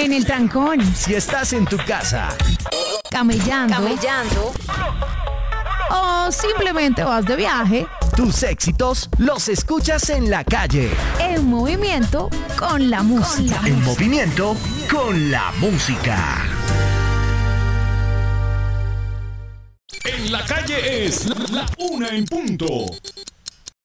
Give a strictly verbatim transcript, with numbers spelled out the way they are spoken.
En el trancón. Si estás en tu casa. Camellando. Camellando. O simplemente vas de viaje. Tus éxitos los escuchas en la calle. En movimiento con la música. En movimiento con la música. En la calle es la una en punto.